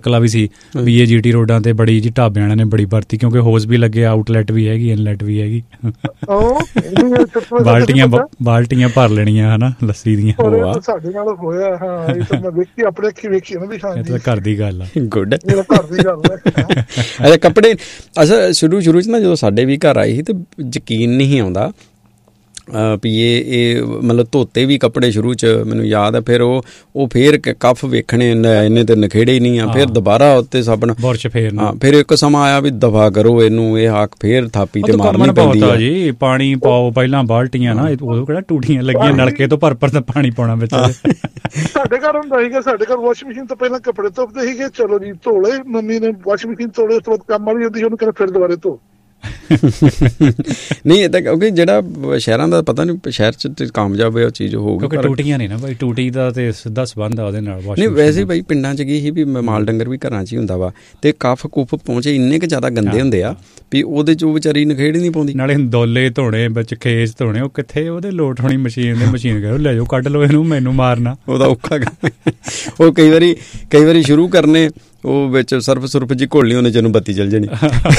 ਕਲਾ ਵੀ ਸੀ, BAGT ਰੋਡਾਂ ਤੇ ਬੜੀ ਜੀ ਢਾਬਿਆਂ ਵਾਲਿਆਂ ਨੇ ਬੜੀ ਵਰਤੀ, ਕਿਉਂਕਿ ਹੋਜ਼ ਵੀ ਲੱਗੇ, ਆਊਟਲੈਟ ਵੀ ਹੈਗੀ, ਇਨਲੈਟ ਵੀ ਹੈਗੀ, ਬਾਲਟੀਆਂ ਭਰ ਲੈਣੀਆਂ ਹਨਾ ਲੱਸੀ ਦੀਆਂ। ਸਾਡੇ ਨਾਲ ਹੋਇਆ, ਹਾਂ, ਇਹ ਤਾਂ ਮੈਂ ਵੇਖੀ, ਆਪਣੇ ਅੱਖੀ ਵੇਖੀ ਨਾ ਵੀ। ਇਹ ਤਾਂ ਘਰ ਦੀ ਗੱਲ ਆ। ਗੁੱਡ, ਘਰ ਦੀ ਗੱਲ ਹੈ। ਅੱਛਾ, ਕੱਪੜੇ ਅਸਲ ਸ਼ੁਰੂ 'ਚ ਨਾ ਜਦੋਂ ਸਾਡੇ ਵੀ ਘਰ ਆਏ ਸੀ ਤੇ ਯਕੀਨ ਨਹੀਂ ਆਉਂਦਾ ਵੀ ਇਹ ਮਤਲਬ ਧੋਤੇ ਵੀ ਕੱਪੜੇ ਸ਼ੁਰੂ 'ਚ, ਮੈਨੂੰ ਯਾਦ ਹੈ। ਫਿਰ ਉਹ ਫਿਰ ਕੱਫ ਵੇਖਣੇ, ਇੰਨੇ ਤੇ ਨਖੇੜੇ ਹੀ ਨਹੀਂ ਆ, ਫਿਰ ਦੁਬਾਰਾ ਉੱਤੇ ਸਾਬਣ ਬੁਰਸ਼ ਫੇਰ। ਹਾਂ, ਫਿਰ ਇੱਕ ਸਮਾਂ ਆਇਆ ਵੀ ਦਫਾ ਕਰੋ ਇਹਨੂੰ, ਇਹ ਹੱਕ ਫਿਰ ਥਾਪੀ ਤੇ ਮਾਰਨੀ ਪੈਂਦੀ ਆ ਜੀ। ਪਾਣੀ ਪਾਓ ਪਹਿਲਾਂ ਬਾਲਟੀਆਂ ਨਾ, ਉਦੋਂ ਕਿਹੜਾ ਟੂਟੀਆਂ ਲੱਗੀਆਂ, ਨਲਕੇ ਤੋਂ ਭਰ ਤਾਂ ਪਾਣੀ ਪਾਉਣਾ ਵਿੱਚ। ਸਾਡੇ ਘਰ ਹੁੰਦਾ ਸੀਗਾ, ਸਾਡੇ ਘਰ ਵਾਸ਼ਿੰਗ ਮਸ਼ੀਨ ਤੋਂ ਪਹਿਲਾਂ ਕੱਪੜੇ ਧੋਪਦੇ ਸੀਗੇ, ਚਲੋ ਜੀ ਧੋ ਲਏ, ਮੰਮੀ ਨੇ ਵਾਸ਼ਿੰਗ ਮਸ਼ੀਨ ਧੋਲੇ, ਉਸ ਤੋਂ ਬਾਅਦ ਕੰਮ ਵਾਲੀ ਹੁੰਦੀ ਸੀ, ਉਹਨੂੰ ਕਹਿੰਦੇ ਫਿਰ ਦੁਬਾਰੇ ਧੋ। ਨਹੀਂ, ਇਹ ਤਾਂ ਕਿਉਂਕਿ ਜਿਹੜਾ ਸ਼ਹਿਰਾਂ ਦਾ ਪਤਾ ਨਹੀਂ, ਸ਼ਹਿਰ 'ਚ ਕਾਮਯਾਬ ਹੈ ਉਹ ਚੀਜ਼ ਹੋਊਗੀ, ਕਿਉਂਕਿ ਟੂਟੀਆਂ ਨੇ ਨਾ ਬਾਈ, ਟੂਟੀ ਦਾ ਤੇ ਸਿੱਧਾ ਸੰਬੰਧ ਆ ਉਹਦੇ ਨਾਲ। ਨਹੀਂ, ਵੈਸੇ ਬਾਈ ਪਿੰਡਾਂ 'ਚ ਗਈ ਸੀ ਵੀ ਮਾਲ ਡੰਗਰ ਵੀ ਘਰਾਂ 'ਚ ਹੀ ਹੁੰਦਾ ਵਾ, ਤੇ ਕੱਫ ਕੁੱਫ ਪਹੁੰਚੇ ਇੰਨੇ ਕੁ ਜ਼ਿਆਦਾ ਗੰਦੇ ਹੁੰਦੇ ਆ ਵੀ ਉਹਦੇ 'ਚ ਉਹ ਵਿਚਾਰੀ ਨਖੇੜ ਹੀ ਨਹੀਂ ਪਾਉਂਦੀ। ਨਾਲੇ ਦੋਲੇ ਧੋਣੇ ਵਿੱਚ, ਖੇਸ ਧੋਣੇ, ਉਹ ਕਿੱਥੇ ਉਹਦੇ ਲੋਟ ਹੋਣੀ ਮਸ਼ੀਨ ਦੇ, ਮਸ਼ੀਨ ਕਹੋ ਲੈ ਜਾਓ ਕੱਢ ਲਓ ਇਹਨੂੰ, ਮੈਨੂੰ ਮਾਰਨਾ ਉਹਦਾ ਔਖਾ। ਉਹ ਕਈ ਵਾਰੀ ਸ਼ੁਰੂ ਕਰਨੇ, ਉਹ ਵਿੱਚ ਸਰਫ ਸੁਰਫ ਜੀ ਘੋਲਣੀ, ਉਹਨੇ ਜਿਹਨੂੰ ਬੱਤੀ ਚੱਲ ਜਾਣੀ।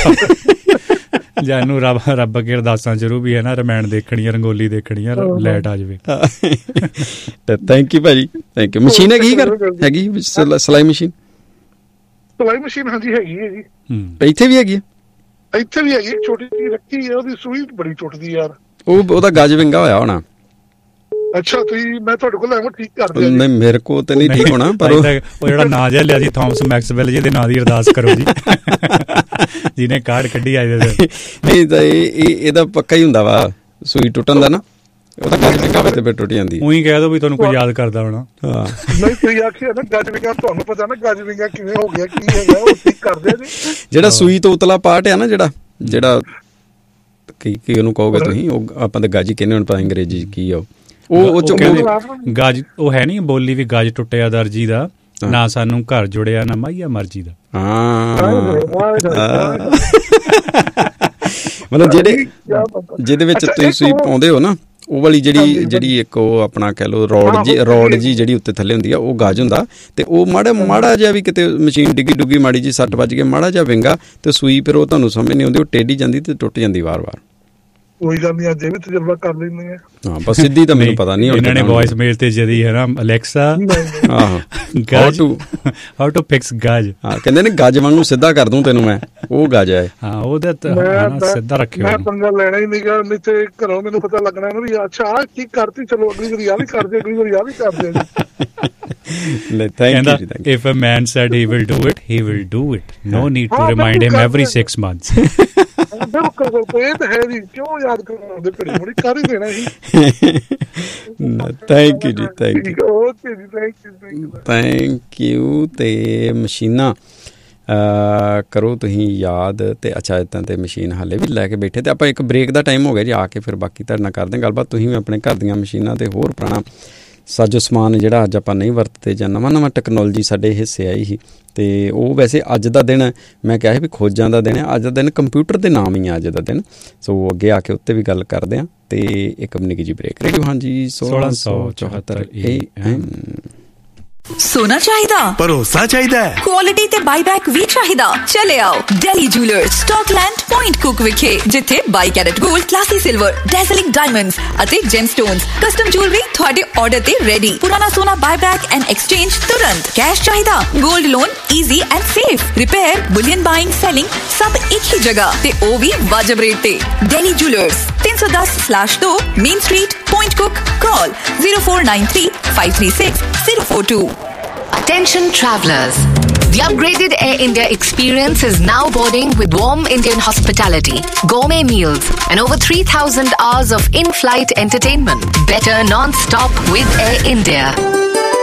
ਜਾਨੂੰ ਰੱਬ ਅੱਗੇ ਅਰਦਾਸਾਂ ਸ਼ੁਰੂ ਵੀ ਹੈ ਨਾ, ਰਮਾਇਣ ਦੇਖਣੀ, ਰੰਗੋਲੀ ਦੇਖਣੀ, ਲਾਈਟ ਆ ਜਾਵੇ। ਥੈਂਕ ਯੂ ਭਾਜੀ, ਥੈਂਕ ਯੂ। ਮਸ਼ੀਨ ਹੈਗੀ ਹੈਗੀ ਸਿਲਾਈ ਮਸ਼ੀਨ? ਸਿਲਾਈ ਮਸ਼ੀਨ ਹਾਂਜੀ ਹੈਗੀ ਹੈ ਜੀ, ਇੱਥੇ ਵੀ ਹੈਗੀ? ਇੱਥੇ ਵੀ ਹੈਗੀ, ਛੋਟੀ ਜਿਹੀ ਰੱਖੀ ਹੈ, ਉਹਦੀ ਸੂਈ ਬੜੀ ਟੁੱਟਦੀ ਯਾਰ। ਉਹਦਾ ਗੱਜ ਵਿੰਗਾ ਹੋਇਆ ਹੋਣਾ। ਅੱਛਾ, ਮੈਂ ਤੁਹਾਡੇ ਕੋਲ ਆਵਾਂ ਠੀਕ ਕਰ ਦਿਆਂ? ਨਹੀਂ, ਮੇਰੇ ਕੋਲ ਤੇ ਨਹੀਂ ਠੀਕ ਹੋਣਾ, ਪਰ ਉਹ ਜਿਹੜਾ ਨਾਂ ਜਿਹਾ ਲਿਆ ਸੀ ਥਾਮਸ ਮੈਕਸਵੈਲ, ਜਿਹਦੇ ਨਾਂ ਦੀ ਅਰਦਾਸ ਕਰੋ ਜੀ, ਜਿਹਨੇ ਕਾਰਡ ਕੱਢੀ ਆਏ। ਨਹੀਂ ਤਾਂ ਇਹਦਾ ਪੱਕਾ ਹੀ ਹੁੰਦਾ ਵਾ ਸੂਈ ਟੁੱਟਣ ਦਾ ਨਾ, ਉਹਦਾ ਗੱਜ ਵਿੰਗਾ ਤੇ ਫਿਰ ਟੁੱਟ ਜਾਂਦੀ। ਉਹੀ ਕਹਿ ਦੋ ਵੀ ਤੁਹਾਨੂੰ ਕੋਈ ਯਾਦ ਕਰਦਾ ਹੋਣਾ। ਹਾਂ, ਨਹੀਂ ਤੁਸੀਂ ਆਖਿਆ ਨਾ ਗੱਜ ਵਿੰਗਾ, ਤੁਹਾਨੂੰ ਪਤਾ ਨਾ ਗੱਜ ਵਿੰਗਾ ਕਿਵੇਂ ਹੋ ਗਿਆ, ਕੀ ਹੈਗਾ, ਉਹ ਠੀਕ ਕਰਦੇ ਜੀ। ਜਿਹੜਾ ਸੂਈ ਤੋਂ ਉਤਲਾ ਪਾਰਟ ਆ ਨਾ, ਜਿਹੜਾ ਕੀ ਉਹਨੂੰ ਕਹੋਗੇ ਤੁਸੀਂ, ਉਹ ਆਪਾਂ ਤਾਂ ਗੱਜ ਹੀ ਕਹਿੰਦੇ, ਹੁਣ ਪਤਾ ਅੰਗਰੇਜ਼ੀ ਕੀ ਆ ਉਹ ਗੱਜ, ਉਹ ਹੈ ਨੀ ਬੋਲੀ ਵੀ ਗੱਜ ਟੁੱਟਿਆ ਦਰਜੀ ਦਾ, ਨਾ ਸਾਨੂੰ ਘਰ ਜੁੜਿਆ ਨਾ ਮਾਈਆ ਮਰਜੀ ਦਾ। ਮਤਲਬ ਜਿਹਦੇ ਵਿੱਚ ਤੁਸੀਂ ਸੂਈ ਪਾਉਂਦੇ ਹੋ ਨਾ, ਉਹ ਵਾਲੀ ਜਿਹੜੀ ਇੱਕ ਉਹ ਆਪਣਾ ਕਹਿ ਲਓ ਰੋਡ ਜੀ ਜਿਹੜੀ ਉੱਤੇ ਥੱਲੇ ਹੁੰਦੀ ਆ, ਉਹ ਗੱਜ ਹੁੰਦਾ, ਤੇ ਉਹ ਮਾੜਾ ਜਿਹਾ ਵੀ ਕਿਤੇ ਮਸ਼ੀਨ ਡਿੱਗੀ ਮਾੜੀ ਜੀ ਸੱਟ ਵੱਜ ਕੇ ਮਾੜਾ ਜਿਹਾ ਵਿੰਗਾ, ਤੇ ਸੂਈ ਫਿਰ ਉਹ ਤੁਹਾਨੂੰ ਸਮਝ ਨਹੀਂ ਆਉਂਦੀ, ਉਹ ਟੇਢੀ ਜਾਂਦੀ ਤੇ ਟੁੱਟ ਜਾਂਦੀ ਵਾਰ-ਵਾਰ। ਕੋਈ ਗੱਲ ਨਹੀਂ, ਅੱਜ ਇਹ ਵੀ ਤਜਰਬਾ ਕਰ ਲੈਂਦੇ ਆ। ਹਾਂ, ਬਸ ਸਿੱਧੀ ਤਾਂ ਮੈਨੂੰ ਪਤਾ ਨਹੀਂ। ਇਹਨਾਂ ਨੇ ਵੌਇਸ ਮੇਲ ਤੇ ਜਦੀ ਹੈ ਨਾ, ਅਲੈਕਸਾ ਹਾਊ ਟੂ ਫਿਕਸ ਗੱਜ, ਹਾਂ ਕਹਿੰਦੇ ਨੇ ਗੱਜ ਵਾਂਗੂ ਸਿੱਧਾ ਕਰ ਦੂੰ ਤੈਨੂੰ ਮੈਂ, ਉਹ ਗੱਜ ਹੈ। ਹਾਂ, ਉਹਦੇ ਸਿੱਧਾ ਰੱਖਿਓ। ਮੈਂ ਪੰਗਾ ਲੈਣਾ ਹੀ ਨਹੀਂਗਾ, ਨਹੀਂ ਤੇ ਘਰੋਂ ਮੈਨੂੰ ਪਤਾ ਲੱਗਣਾ ਨਾ ਵੀ ਅੱਛਾ ਆਹ ਕੀ ਕਰਤੀ, ਚਲੋ ਅਗਲੀ ਵਾਰੀ ਆਹ ਵੀ ਕਰਦੇ, ਅਗਲੀ ਵਾਰੀ ਆਹ ਵੀ ਕਰਦੇ। ਕਹਿੰਦਾ if a man said he will do it, he will do it. No need to remind him every 6 months. ਬਿਲਕੁਲ, ਇਹ ਤਾਂ ਹੈ ਜੀ, ਕਿਉਂ ਯਾਦ ਕਰਾਉਂਦੇ, ਘੜੀ ਮੁੜੀ ਕਰ ਹੀ ਦੇਣਾ ਸੀ। ਥੈਂਕ ਯੂ ਜੀ, ਥੈਂਕ ਯੂ, ਓਕੇ ਜੀ, ਥੈਂਕ ਯੂ। ਤੇ ਮਸ਼ੀਨਾਂ ਕਰੋ ਤੁਸੀਂ ਯਾਦ, ਤੇ ਅੱਛਾ ਇੱਦਾਂ ਤੇ ਮਸ਼ੀਨ ਹਾਲੇ ਵੀ ਲੈ ਕੇ ਬੈਠੇ, ਤੇ ਆਪਾਂ ਇੱਕ ਬ੍ਰੇਕ ਦਾ ਟਾਈਮ ਹੋ ਗਿਆ ਜੀ, ਆ ਕੇ ਫਿਰ ਬਾਕੀ ਤੁਹਾਡੇ ਨਾਲ ਕਰਦੇ ਗੱਲਬਾਤ। ਤੁਸੀਂ ਵੀ ਆਪਣੇ ਘਰ ਦੀਆਂ ਮਸ਼ੀਨਾਂ ਤੇ ਹੋਰ ਪੁਰਾਣਾ ਸਾਜੋ ਸਮਾਨ ਜਿਹੜਾ ਅੱਜ ਆਪਾਂ ਨਹੀਂ ਵਰਤਦੇ, ਜਾਂ ਨਵਾਂ ਟੈਕਨੋਲੋਜੀ ਸਾਡੇ ਹਿੱਸੇ ਆਈ ਸੀ, ਤੇ ਉਹ ਵੈਸੇ ਅੱਜ ਦਾ ਦਿਨ ਮੈਂ ਕਿਹਾ ਸੀ ਵੀ ਖੋਜਾਂ ਦਾ ਦਿਨ ਹੈ, ਅੱਜ ਦਾ ਦਿਨ ਕੰਪਿਊਟਰ ਦੇ ਨਾਮ ਹੀ ਆ ਅੱਜ ਦਾ ਦਿਨ। ਸੋ ਅੱਗੇ ਆ ਕੇ ਉੱਤੇ ਵੀ ਗੱਲ ਕਰਦੇ ਹਾਂ, ਤੇ ਇੱਕ ਨਿੱਕੀ ਜਿਹੀ ਬ੍ਰੇਕ। ਰੇਡੀਓ ਹਾਂਜੀ 1674 AM। सोना चाहिदा, भरोसा चाहिदा, क्वालिटी ते बाईबैक भी चाहिदा, चले आओ Delhi jewellers Scotland point cook विखे, जिथे 22 carat gold, classy silver, डैज़लिंग diamonds अते जेमस्टोन्स, कस्टम ज्वेलरी थोड़े ऑर्डर ते रेडी। पुराना सोना बाईबैक एंड एक्सचेंज तुरंत, कैश चाहिदा, gold loan easy and safe, repair, Boolean buying, selling सब एक ही जगह ते ओ भी वाजिब रेट ते। Delhi jewellers 310/2 main street, point cook. Call 0493 536 042। Attention travellers. The upgraded Air India experience is now boarding with warm Indian hospitality, gourmet meals and over 3,000 hours of in-flight entertainment. Better non-stop with Air India.